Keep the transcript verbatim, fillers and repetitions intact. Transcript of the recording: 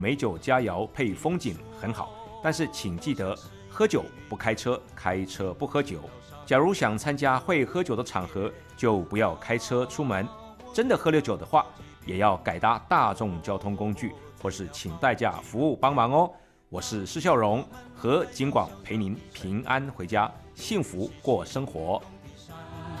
美酒佳肴配风景很好，但是请记得喝酒不开车，开车不喝酒。假如想参加会喝酒的场合，就不要开车出门。真的喝了酒的话，也要改搭大众交通工具，或是请代驾服务帮忙哦。我是施孝荣，和景广陪您平安回家，幸福过生活。